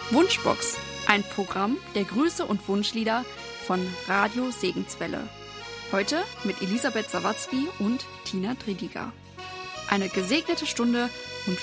Wunschbox, ein Programm der Grüße und Wunschlieder von Radio Segenswelle. Heute mit Elisabeth Sawatzki und Tina Tridiger. Eine gesegnete Stunde und